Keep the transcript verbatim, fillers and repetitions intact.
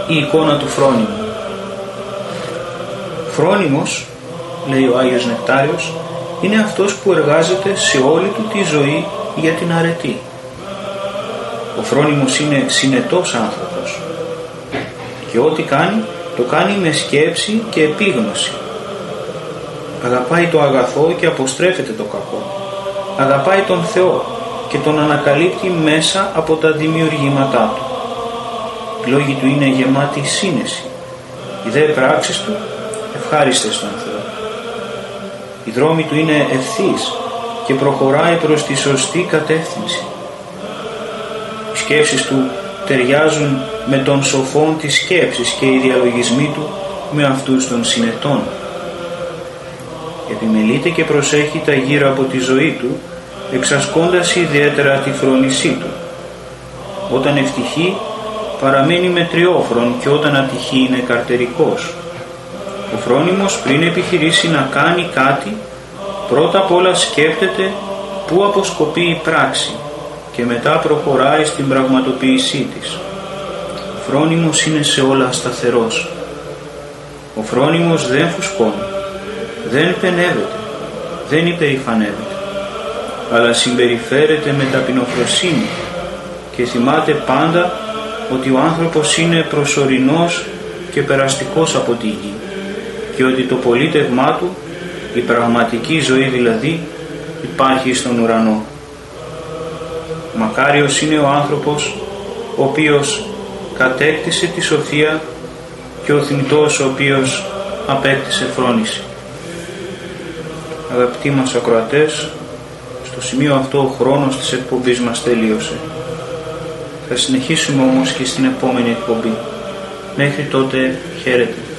η εικόνα του φρόνιμου. Φρόνιμος, λέει ο Άγιος Νεκτάριος, είναι αυτός που εργάζεται σε όλη του τη ζωή για την αρετή. Ο φρόνιμος είναι συνετός άνθρωπος και ό,τι κάνει το κάνει με σκέψη και επίγνωση. Αγαπάει το αγαθό και αποστρέφεται το κακό. Αγαπάει τον Θεό και τον ανακαλύπτει μέσα από τα δημιουργήματά του. Οι λόγοι του είναι γεμάτοι σύνεση. Οι δε πράξεις του ευχάριστες στον Θεό. Οι δρόμοι του είναι ευθύς και προχωράει προς τη σωστή κατεύθυνση. Οι σκέψεις του ταιριάζουν με τον σοφόν της σκέψης και οι διαλογισμοί του με αυτούς των συνετών. Επιμελείται και προσέχει τα γύρω από τη ζωή του, εξασκώντας ιδιαίτερα τη φρόνησή του. Όταν ευτυχεί παραμένει μετριόφρον και όταν ατυχεί είναι καρτερικός. Ο φρόνιμος πριν επιχειρήσει να κάνει κάτι, πρώτα απ' όλα σκέφτεται πού αποσκοπεί η πράξη και μετά προχωράει στην πραγματοποίησή της. Ο φρόνιμος είναι σε όλα σταθερός. Ο φρόνιμος δεν φουσκώνει, δεν πενεύεται, δεν υπερηφανεύεται, αλλά συμπεριφέρεται με ταπεινοφροσύνη και θυμάται πάντα ότι ο άνθρωπος είναι προσωρινός και περαστικός από τη γη και ότι το πολίτευμά του, η πραγματική ζωή δηλαδή, υπάρχει στον ουρανό. Μακάριος είναι ο άνθρωπος ο οποίος κατέκτησε τη σοφία και ο θνητός ο οποίος απέκτησε φρόνηση. Αγαπητοί μας ακροατές, στο σημείο αυτό ο χρόνος της εκπομπής μας τελείωσε. Θα συνεχίσουμε όμως και στην επόμενη εκπομπή. Μέχρι τότε, χαίρετε.